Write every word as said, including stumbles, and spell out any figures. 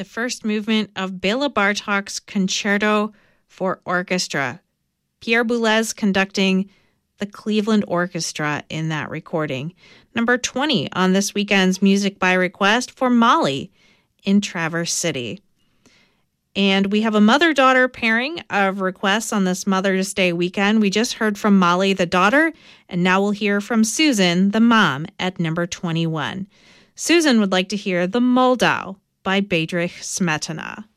the first movement of Bela Bartok's Concerto for Orchestra. Pierre Boulez conducting the Cleveland Orchestra in that recording. Number twenty on this weekend's Music by Request for Molly in Traverse City. And we have a mother-daughter pairing of requests on this Mother's Day weekend. We just heard from Molly, the daughter, and now we'll hear from Susan, the mom, at number twenty-one. Susan would like to hear The Moldau by Bedřich Smetana.